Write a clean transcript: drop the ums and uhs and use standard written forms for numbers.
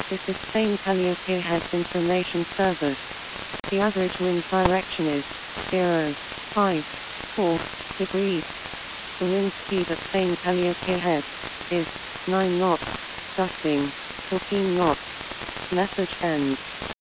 This is Spain Calliope Heads Information Service. The average wind direction is 0.54 degrees. The wind speed at Spain Calliope Heads is 9 knots, gusting 14 knots. Message ends.